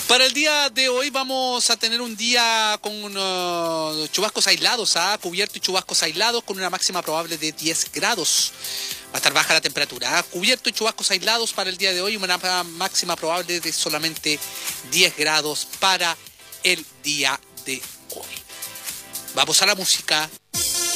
Para el día de hoy vamos a tener un día con chubascos aislados, cubierto y chubascos aislados con una máxima probable de 10 grados. Va a estar baja la temperatura, cubierto y chubascos aislados para el día de hoy, una máxima probable de solamente 10 grados para el día de hoy. Vamos a la música.